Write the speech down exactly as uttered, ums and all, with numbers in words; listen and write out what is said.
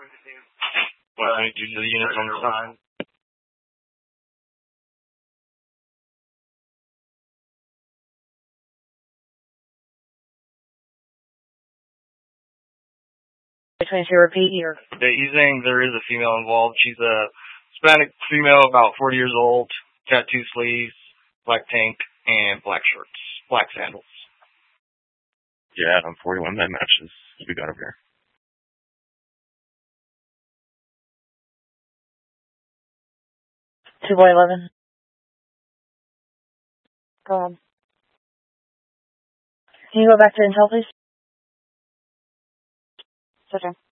Well, I need to do the units on the sign. twenty-two, repeat here. Okay, he's saying there is a female involved. She's a Hispanic female, about forty years old, tattoo sleeves, black tank, and black shorts, black sandals. Yeah, I'm forty-one, that matches what we got over here. two by eleven. Go on. Can you go back to Intel, please? Okay.